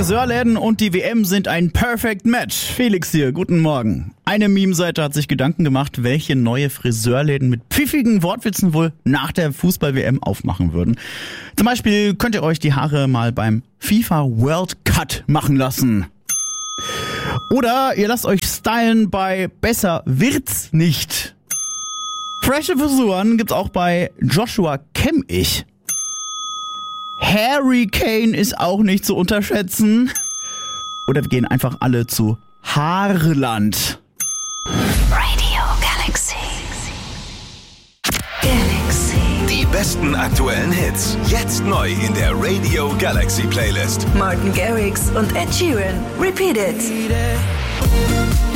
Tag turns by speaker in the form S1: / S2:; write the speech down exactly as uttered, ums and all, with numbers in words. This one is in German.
S1: Friseurläden und die W M sind ein Perfect Match. Felix hier, guten Morgen. Eine Meme-Seite hat sich Gedanken gemacht, welche neue Friseurläden mit pfiffigen Wortwitzen wohl nach der Fußball-W M aufmachen würden. Zum Beispiel könnt ihr euch die Haare mal beim FIFA World Cut machen lassen. Oder ihr lasst euch stylen bei Besser wird's nicht. Frische Frisuren gibt's auch bei Joshua Kimmich. Harry Kane ist auch nicht zu unterschätzen. Oder wir gehen einfach alle zu Haarland.
S2: Radio Galaxy. Galaxy.
S3: Die besten aktuellen Hits. Jetzt neu in der Radio Galaxy Playlist.
S2: Martin Garrix und Ed Sheeran. Repeat it.